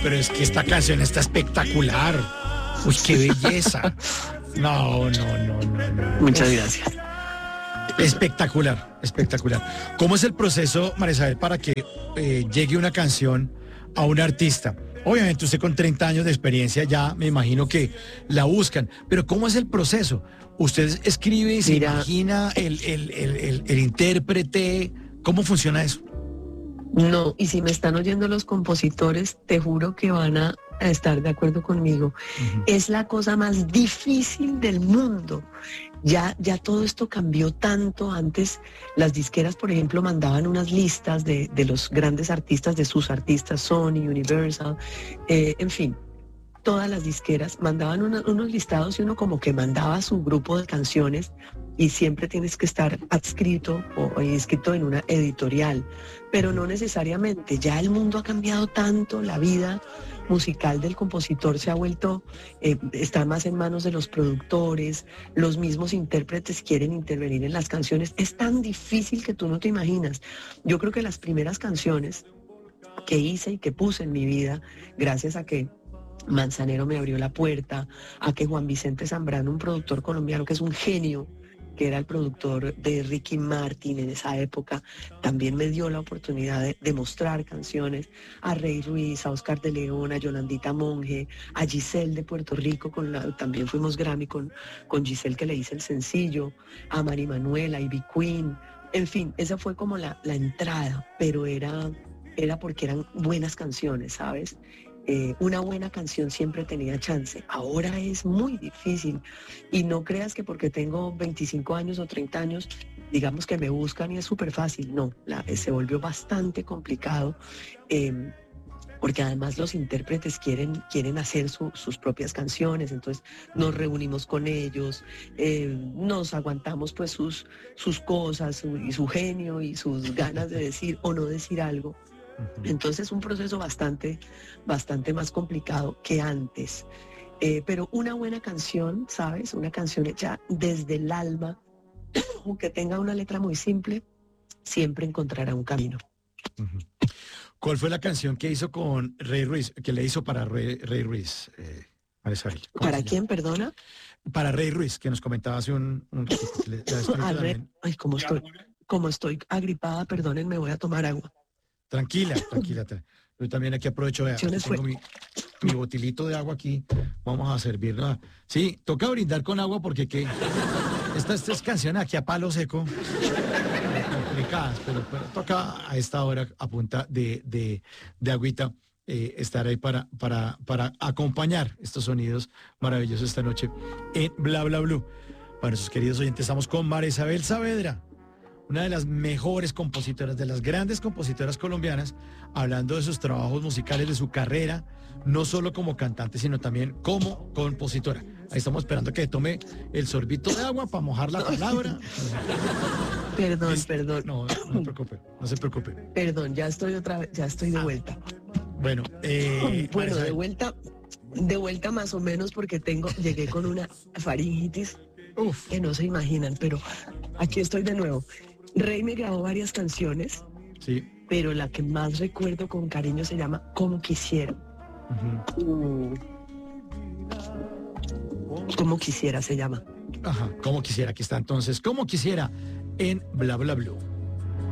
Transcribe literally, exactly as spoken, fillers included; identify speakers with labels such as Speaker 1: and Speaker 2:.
Speaker 1: pero es que esta canción está espectacular. Uy, qué belleza. No, no, no, no, no.
Speaker 2: Muchas gracias.
Speaker 1: Espectacular, espectacular. ¿Cómo es el proceso, María Isabel, para que eh, llegue una canción a un artista? Obviamente usted con treinta años de experiencia ya me imagino que la buscan, pero ¿cómo es el proceso? ¿Usted escribe y se
Speaker 2: Mira,
Speaker 1: imagina el, el, el, el, el intérprete? ¿Cómo funciona eso?
Speaker 2: no, y si me están oyendo los compositores, te juro que van a, a estar de acuerdo conmigo.
Speaker 1: Uh-huh.
Speaker 2: Es la cosa más difícil del mundo. Ya, ya todo esto cambió tanto. Antes las disqueras, por ejemplo, mandaban unas listas de, de los grandes artistas, de sus artistas, Sony, Universal, eh, en fin. Todas las disqueras mandaban una, unos listados y uno como que mandaba su grupo de canciones y siempre tienes que estar adscrito o, o inscrito en una editorial, pero no necesariamente. Ya el mundo ha cambiado tanto, la vida musical del compositor se ha vuelto, eh, está más en manos de los productores, los mismos intérpretes quieren intervenir en las canciones. Es tan difícil que tú no te imaginas. Yo creo que las primeras canciones que hice y que puse en mi vida, gracias a que Manzanero me abrió la puerta, a que Juan Vicente Zambrano, un productor colombiano que es un genio, que era el productor de Ricky Martin en esa época, también me dio la oportunidad de, de mostrar canciones, a Rey Ruiz, a Oscar de León, a Yolandita Monge, a Giselle de Puerto Rico, con la, también fuimos Grammy con, con Giselle, que le hice el sencillo, a Mari Manuela, a Ivy Queen, en fin, esa fue como la, la entrada, pero era, era porque eran buenas canciones, ¿sabes? Eh, una buena canción siempre tenía chance. Ahora es muy difícil. Y no creas que porque tengo veinticinco años o treinta años, digamos que me buscan y es súper fácil. No, la, eh, se volvió bastante complicado. Eh, porque además los intérpretes quieren, quieren hacer su, sus propias canciones, entonces nos reunimos con ellos, eh, nos aguantamos pues sus, sus cosas su, y su genio y sus ganas de decir o no decir algo. Entonces es un proceso bastante, bastante más complicado que antes. Eh, pero una buena canción, ¿sabes? Una canción hecha desde el alma, que tenga una letra muy simple, siempre encontrará un camino.
Speaker 1: Uh-huh. ¿Cuál fue la canción que hizo con Rey Ruiz, que le hizo para Rey, Rey Ruiz? Eh,
Speaker 2: ¿Para quién, perdona?
Speaker 1: Para Rey Ruiz, que nos comentaba hace un... un le,
Speaker 2: ah, Rey, ay, como estoy, como estoy agripada, perdonen, me voy a tomar agua.
Speaker 1: Tranquila, tranquila. Yo también aquí aprovecho, vea, tengo mi, mi botilito de agua aquí, vamos a servirla. Sí, toca brindar con agua porque ¿qué? Esta, esta es canción aquí a palo seco, complicadas, pero, pero toca a esta hora a punta de, de, de agüita eh, estar ahí para, para, para acompañar estos sonidos maravillosos esta noche en Bla Bla Blue. Para sus queridos oyentes, estamos con María Isabel Saavedra, una de las mejores compositoras, de las grandes compositoras colombianas, hablando de sus trabajos musicales, de su carrera, no solo como cantante, sino también como compositora. Ahí estamos esperando que tome el sorbito de agua para mojar la palabra.
Speaker 2: Perdón, es, perdón.
Speaker 1: No, no se preocupe, no se preocupe.
Speaker 2: Perdón, ya estoy otra vez, ya estoy de vuelta.
Speaker 1: Bueno, eh,
Speaker 2: bueno, de vuelta, de vuelta más o menos porque tengo, llegué con una faringitis Uf. que no se imaginan, pero aquí estoy de nuevo. Rey me grabó varias canciones,
Speaker 1: sí,
Speaker 2: pero la que más recuerdo con cariño se llama Como Quisiera. Uh-huh. Como Quisiera se llama.
Speaker 1: Ajá, Como Quisiera, aquí está entonces, Como Quisiera en Bla Bla Blue.